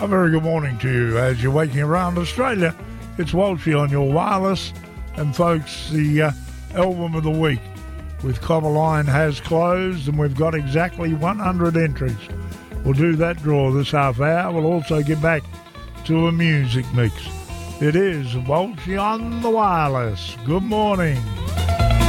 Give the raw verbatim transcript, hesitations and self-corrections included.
A very good morning to you as you're waking around Australia. It's Walshy on your wireless. And folks, the uh, album of the week with Copperline has closed, and we've got exactly one hundred entries. We'll do that draw this half hour. We'll also get back to a music mix. It is Walshy on the wireless. Good morning.